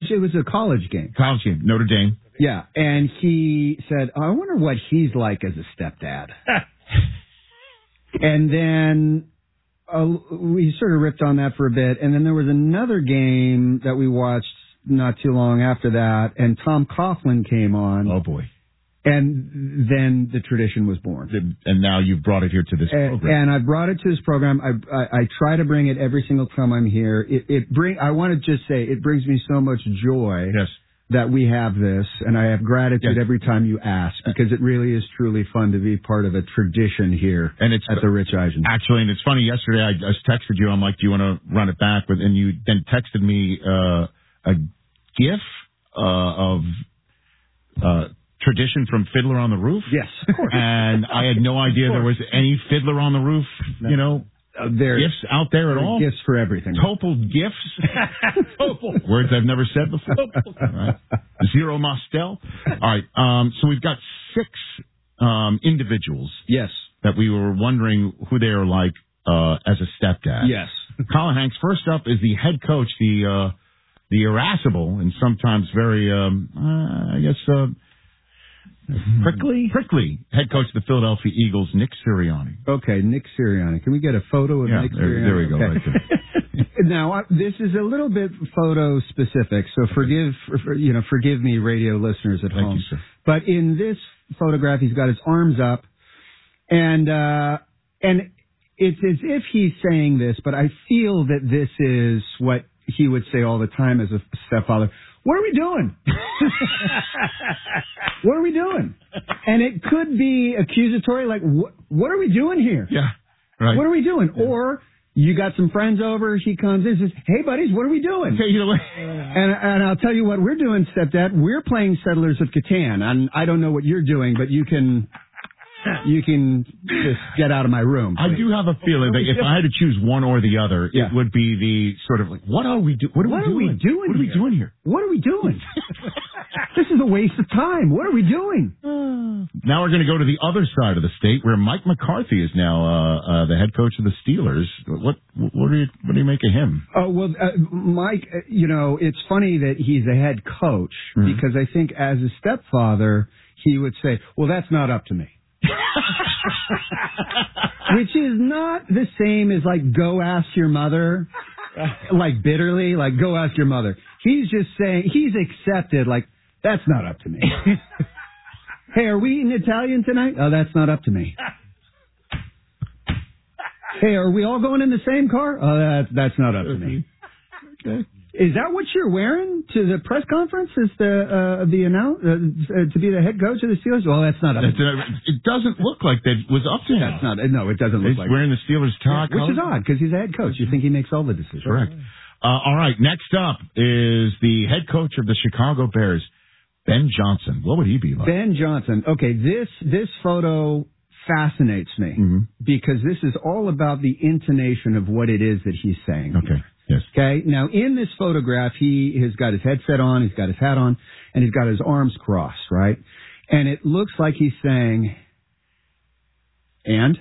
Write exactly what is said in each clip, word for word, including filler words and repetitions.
It was a college game. College game, Notre Dame. Yeah, and he said, oh, I wonder what he's like as a stepdad. And then uh, we sort of ripped on that for a bit. And then there was another game that we watched not too long after that, and Tom Coughlin came on. Oh, boy. And then the tradition was born. And now you've brought it here to this and, program. And I brought it to this program. I, I, I try to bring it every single time I'm here. It, it bring. I want to just say it brings me so much joy yes. that we have this, and I have gratitude yes. every time you ask, because it really is truly fun to be part of a tradition here and it's, at the Rich Eisen. Actually, and it's funny, yesterday I just texted you. I'm like, do you want to run it back? With, and you then texted me uh, a GIF uh, of... Uh, tradition from Fiddler on the Roof? Yes, of course. And I had no idea there was any Fiddler on the Roof, you know, uh, there, gifts out there at there all. Gifts for everything. Topol gifts. Topol. Words I've never said before. Right. Zero Mostel. All right. Um, so we've got six um, individuals. Yes. That we were wondering who they are like uh, as a stepdad. Yes. Colin Hanks, first up is the head coach, the uh, the irascible and sometimes very, um, uh, I guess, uh, Prickly? Prickly. Head coach of the Philadelphia Eagles, Nick Sirianni. Okay, Nick Sirianni. Can we get a photo of yeah, Nick there, Sirianni? There we go. Okay. Right now, uh, this is a little bit photo specific, so forgive, for, you know, forgive me, radio listeners at Thank home. You, sir. But in this photograph, he's got his arms up, and uh, and it's as if he's saying this, but I feel that this is what he would say all the time as a stepfather. What are we doing? What are we doing? And it could be accusatory, like, what, what are we doing here? Yeah, right. What are we doing? Yeah. Or you got some friends over, he comes in and says, hey, buddies, what are we doing? Okay, you know what? And, and I'll tell you what we're doing, stepdad. We're playing Settlers of Catan. And I don't know what you're doing, but you can... You can just get out of my room. Please. I do have a feeling that if I had to choose one or the other, yeah. it would be the sort of like, what are we doing? What are, what we, are doing? we doing? What are we here? doing here? What are we doing? This is a waste of time. What are we doing? Now we're going to go to the other side of the state, where Mike McCarthy is now uh, uh, the head coach of the Steelers. What what do you what do you make of him? Oh well, uh, Mike. Uh, you know, it's funny that he's a head coach mm-hmm. because I think as a stepfather, he would say, "Well, that's not up to me." Which is not the same as like go ask your mother, like bitterly, like go ask your mother. He's just saying he's accepted, like that's not up to me. Hey, are we eating Italian tonight? Oh, that's not up to me. Hey, are we all going in the same car? Oh, that that's not up to me. Okay. Is that what you're wearing to the press conference? Is the uh, the announce uh, to be the head coach of the Steelers? Well, that's not up. That's, uh, it doesn't look like that was up to him. That's not. No, it doesn't look He's like. He's wearing the Steelers tie, yeah, which is odd because he's a head coach. You think he makes all the decisions? Correct. Uh, all right. Next up is the head coach of the Chicago Bears, Ben Johnson. What would he be like? Ben Johnson. Okay, this this photo fascinates me mm-hmm. because this is all about the intonation of what it is that he's saying. Okay. Yes. Okay. Now, in this photograph, he has got his headset on, he's got his hat on, and he's got his arms crossed, right? And it looks like he's saying, and?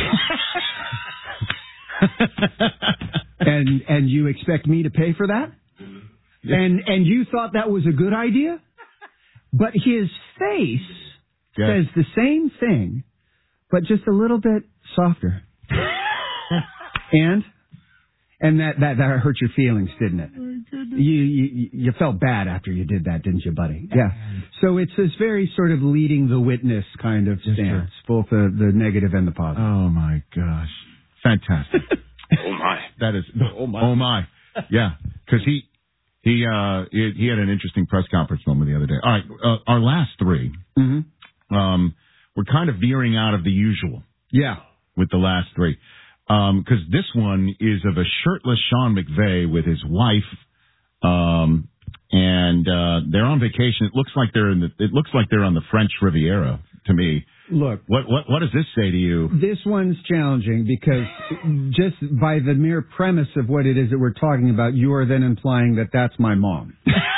and and you expect me to pay for that? Yes. And and you thought that was a good idea? But his face yes. says the same thing, but just a little bit softer. and? And that, that, that hurt your feelings, didn't it? You, you you felt bad after you did that, didn't you, buddy? Yeah. So it's this very sort of leading the witness kind of stance, both the, the negative and the positive. Oh, my gosh. Fantastic. Oh, my. That is, oh, my. Oh, my. Yeah, because he, he, uh, he, he had an interesting press conference moment the other day. All right, uh, our last three, mm-hmm. um, we're kind of veering out of the usual. Yeah. With the last three. Because um, this one is of a shirtless Sean McVay with his wife, um, and uh, they're on vacation. It looks like they're in the. It looks like they're on the French Riviera to me. Look, what what what does this say to you? This one's challenging because just by the mere premise of what it is that we're talking about, you are then implying that that's my mom,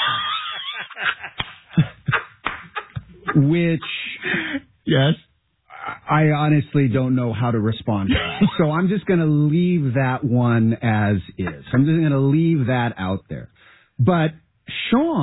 which yes. I honestly don't know how to respond to that. So I'm just going to leave that one as is. I'm just going to leave that out there. But Sean